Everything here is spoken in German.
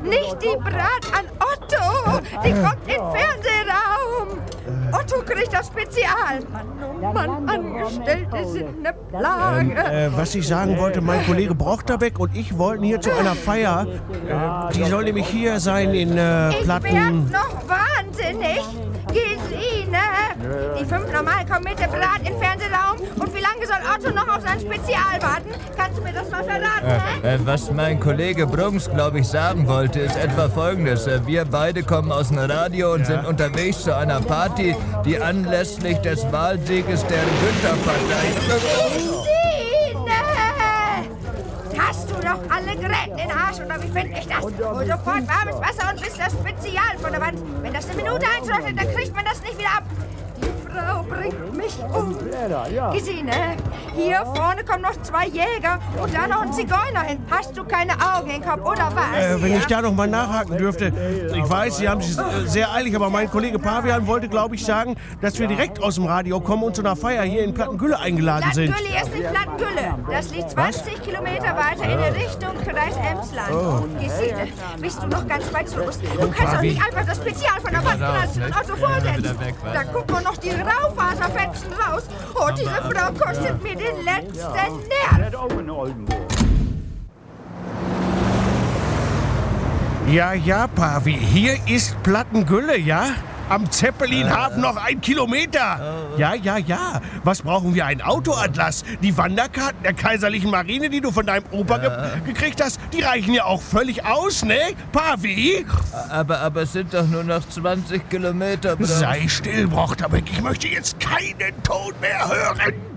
Nicht die Brat an Otto. Die kommt in den Fernsehraum. Otto kriegt das Spezial. Mann, oh Mann, Angestellte sind eine Plage. Was ich sagen wollte, mein Kollege Brochterbeck und ich wollten hier zu einer Feier. Die soll nämlich hier sein in Ich werd Platten... noch wahnsinnig. Gesine. Die 5 Normalen kommen mit dem Brat in den Fernsehraum. Und wie lange soll Otto noch auf sein Spezial warten? Kannst du mir das mal verraten, Was mein Kollege Brunks, glaube ich, sagen wollte, ist etwa Folgendes. Wir beide kommen aus dem Radio und sind unterwegs zu einer Party, die anlässlich des Wahlsieges der Günther-Partei... Gesine! Hast du doch alle Gräten in den Arsch, oder wie finde ich das? Hol sofort warmes Wasser und wisch das Spezial von der Wand. Wenn das eine Minute eintrocknet, dann kriegt man das nicht wieder ab. Die Frau bringt mich um. Gesine, hier vorne kommen noch 2 Jäger und da noch ein Zigeuner hin. Hast du keine Augen im Kopf, oder was? wenn ich da noch mal nachhaken dürfte. Ich weiß, Sie haben sich sehr eilig, aber mein Kollege Pavian wollte, glaube ich, sagen, dass wir direkt aus dem Radio kommen und zu einer Feier hier in Plattengülle eingeladen sind. Plattengülle ist nicht Plattengülle. Das liegt 20 Kilometer weiter in der Richtung Kreis Emsland. Gesine, bist du noch ganz weit los? Du kannst doch nicht einfach das Spezial von der Wand lassen und Otto vorsetzen. Da gucken noch die Raufaserfetzen raus. Oh, diese Frau kostet mir den letzten Nerv. Ja, Pavi, hier ist Plattengülle, ja? Am Zeppelinhafen noch 1 Kilometer. Ja. Was brauchen wir? Ein Autoatlas? Die Wanderkarten der Kaiserlichen Marine, die du von deinem Opa gekriegt hast, die reichen ja auch völlig aus, ne? Pavi? Aber es sind doch nur noch 20 Kilometer, Bruder. Sei still, Brochterbeck. Ich möchte jetzt keinen Ton mehr hören.